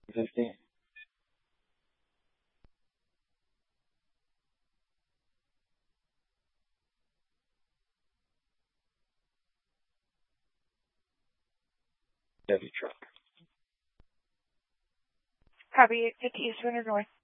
15. Chevy truck. Copy 850 East Winter North.